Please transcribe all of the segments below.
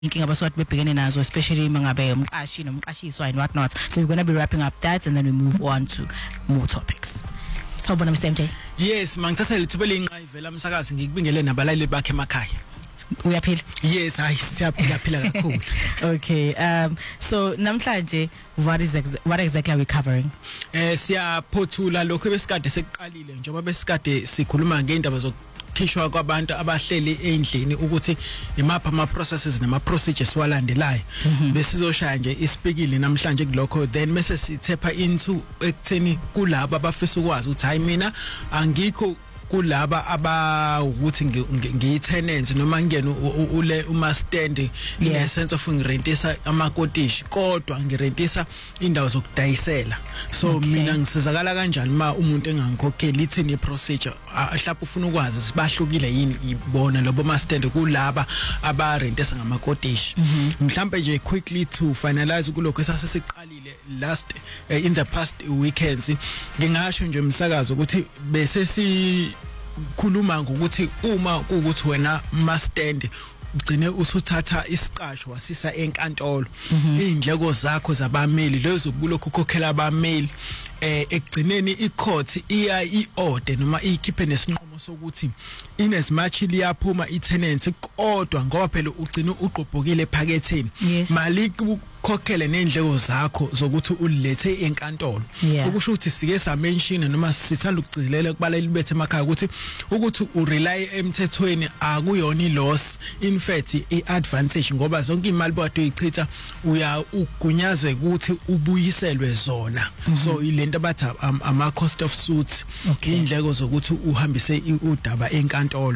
inkinga abasuka bebhekene nazo, especially mangabe umqashi nomqashiswa and what not. So we're going to be wrapping up that and then we move on to more topics. Sawubona Mr. MJ. Yes, mangithatha lithuba lengqayivela umsakazi ngikubingele nabalaleli bakhe emakhaya. Uyaphila? Yes, siyaphila kakhulu. Okay. So namhlanje what exactly are we covering? Siyaphothula lokho besikade sekuqalile njengoba besikade sikhuluma ngeindaba zokukhishwa kwabantu abahleli endlini ukuthi imapha ama processes nama procedures walandelayo. Besizoshaya nje isipikile namhlanje kulokho, then mase sithepha into ekutheni kulabo abafisa ukwazi ukuthi hayi mina angikho kulaba aba ukuthi ngiyitenants noma ngene ule uma stand in a sense of ngirentisa amakotishi kodwa ngirentisa indawo zokudayisela. So mina ngisizakala kanjani ma umuntu engangikhokheli ithini procedure mhlawumbe ufuna ukwazi sibahlukile yini ibona lobo ma stand kulaba abarentisa ngamakotishi. Mhlawumbe nje quickly to finalize kulokho esasiqalile last in the past weekends, ngingasho nje umsakazo ukuthi bese khuluma ngokuthi uma ukuthi wena mastand ugcine usuthatha isiqasho wasisa enkantolo, indleko zakho zabameli lezo kulokho ukhokhela abameli, ekugcineni icourt iya iorder noma ikhiphe nesinqumo sokuthi in as much liyaphuma itenant kodwa ngoba phela ugcina uqophokile ephaketheni mali ukhokhele nendleko zakho zokuthi ulethe enkantolo. Okusho ukuthi sike sa mention noma sithanda ukugcizelela kubaleli bethu emakhaya ukuthi urely emthethweni akuyona iloss, in fact iadvantage ngoba zonke imali bodwa uyichitha uya ugunyaze ukuthi ubuyiselwe zona. So ilento abathi ama cost of suits, indleko zokuthi uhambise udaba enkantolo.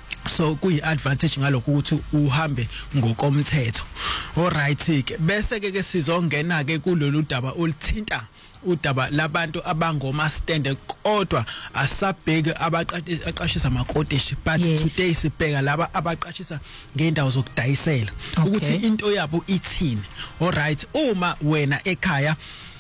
So kuyi advantage ngalokho ukuthi uhambe ngokomthetho. Alright ke bese ke sizongena ke kulolu daba oluthinta udaba labantu abangoma stand kodwa asabheke abaqashisa amakotishi, but today sibheka laba abaqashisa ngeendawo zokudayisela ukuthi into yabo ithini. Alright, uma wena ekhaya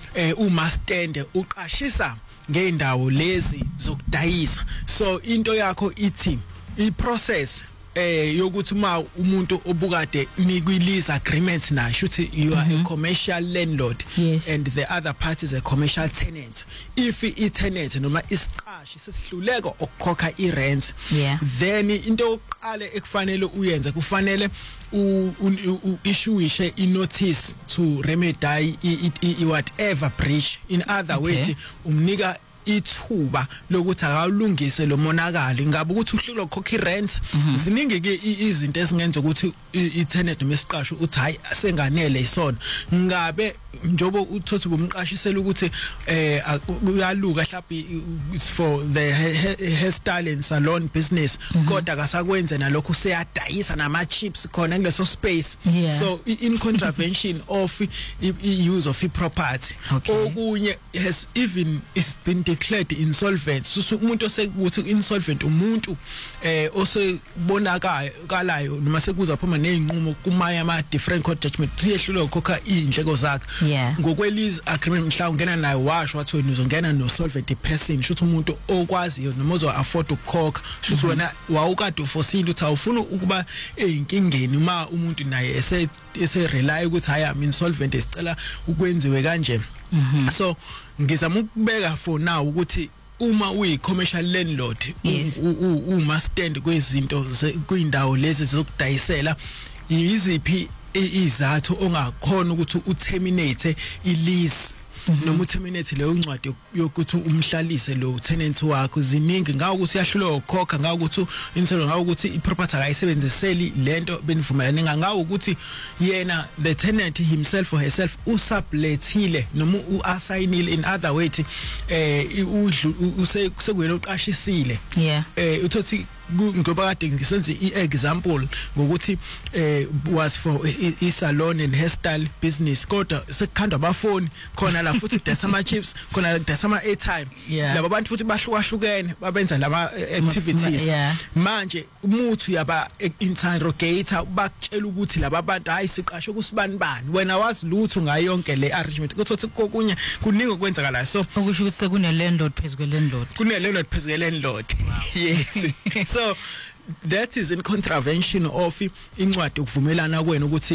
uma stand uqashisa ngeendawo lezi zokudayisa, so into yakho ithi i-process yokuthi ma umuntu obukade nikwi-lease agreement nayo shuthi you are a commercial landlord and the other party is a commercial tenant. If i-tenant noma isiqashi sesihluleka ukukhokha i-rent, then into yokuqala ekufanele uyenze kufanele issue i-notice to remedy whatever breach. In other words, umnika ithuba lokuthi akalungise lo monakalo. Ngabe ukuthi uhlelo lokukhokha rent ziningi ke izinto esingenza ukuthi i-tenant noma isiqasho uthi hayi senganele isona. Ngabe njobo uthothi bomqashisela ukuthi uyaluka mhlawumbe for the hairstyle and salon business kodwa akasakwenze nalokho useyadayisa nama chips khona kuleso space. So in contravention of use of property. Okunye has even is been declared insolvent. So umuntu osekuthi insolvent umuntu osebonakalayo noma sekuza phuma nezinqumo kumanye ama different court judgment siyehlulwe ukukhokha indleko zakhe. Ngokwelease agreement mhlawumbe ungena nayo washo wathi wena uzongena no solvent person, shuthi umuntu okwaziyo noma ozo afford ukukhokha, shuthi wena wawukade ufosile uthi awufuna ukuba einkingeni uma umuntu naye ese rely ukuthi hayi am insolvent esicela ukwenziwe kanje. So ngizama ukubeka for now ukuthi uma uyi commercial landlord uma stand kwezinto kwindawo lezi zokudayisela, yiziphi izathu ongakhona ukuthi uterminate i-lease noma uterminate leyo ncwadi yokuthi umhlalise lo tenant wakho. Ziningi ngawo ukuthi uyahlulwa ukukhokha, ngawo ukuthi inselo, ngawo ukuthi iproperty akayisebenziseli lento benivumelane, ngawo ukuthi yena the tenant himself or herself usublethile noma uassignile. In other words sekuyena uqashisile. Uthothi ngoba kade ngisenze i-example ngokuthi was for i-salon and hairstyle business kodwa sekukhandwa abafoni khona la futhi kudayisa ama chips khona kudayisa ama airtime. Labo bantu futhi bahlukahlukene babenza lama activities. Manje umuthi yaba interrogator bakutshela ukuthi laba bantu hayi siqashe kusibani bani, wena wazi lutho ngayo yonke le arrangement. Kuthi kokunye kuningi okwenzakala. So okusho ukuthi sekune landlord phezulu landlord, kune landlord phezulu landlord. Yes. So that is in contravention of incwadi ukuvumelana kwenu ukuthi